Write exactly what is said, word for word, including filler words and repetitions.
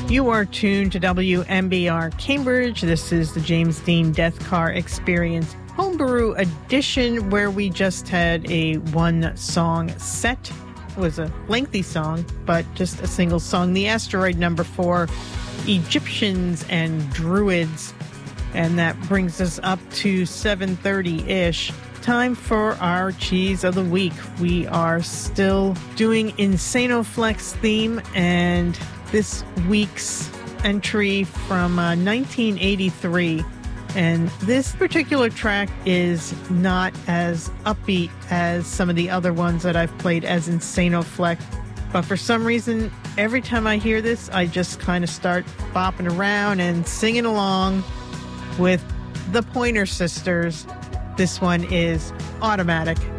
You are tuned to W M B R Cambridge. This is the James Dean Death Car Experience Homebrew Edition, where we just had a one-song set. It was a lengthy song, but just a single song. The Asteroid Number Four, Egyptians and Druids. And that brings us up to seven thirty-ish. Time for our Cheese of the Week. We are still doing Insanoflex theme, and this week's entry from uh, nineteen eighty-three. And this particular track is not as upbeat as some of the other ones that I've played as Insanoflex. But for some reason, every time I hear this, I just kind of start bopping around and singing along with the Pointer Sisters. This one is Automatic.